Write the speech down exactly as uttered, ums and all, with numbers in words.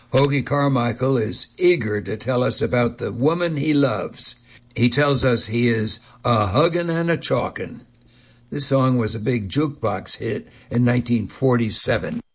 Hoagy Carmichael is eager to tell us about the woman he loves. He tells us he is a huggin' and a chalkin'. This song was a big jukebox hit in nineteen forty-seven.